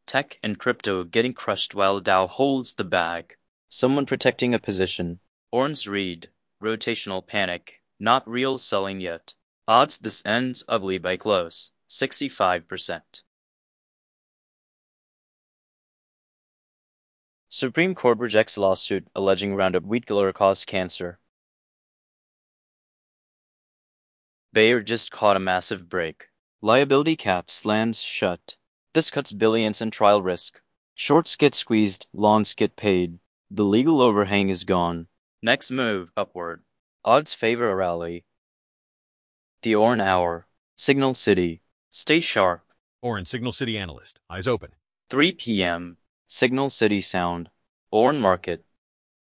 Tech and crypto getting crushed while Dow holds the bag. Someone protecting a position. Orange read. Rotational panic. Not real selling yet. Odds this ends ugly by close. 65%. Supreme Court rejects lawsuit alleging Roundup wheat killer caused cancer. Bayer just caught a massive break. Liability cap slams shut. This cuts billions in trial risk. Shorts get squeezed, longs get paid. The legal overhang is gone. Next move, upward. Odds favor a rally. The Orn Hour. Signal City. Stay sharp. Orn Signal City analyst. Eyes open. 3 p.m. Signal City sound. Orn Market.